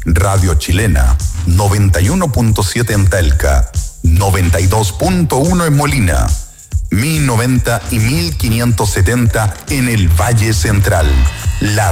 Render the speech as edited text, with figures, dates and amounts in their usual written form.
Radio Chilena, 91.7 en Talca, 92.1 en Molina, 1090 y 1570 en el Valle Central. La